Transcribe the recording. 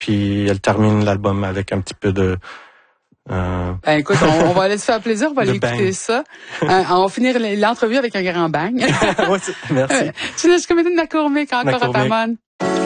puis elle termine l'album avec un petit peu de... écoute, on va aller se faire plaisir, on va aller écouter bang. ça. On va finir l'entrevue avec un grand bang. Ouais, merci. Tu laisses comme une Nakourmik encore à ta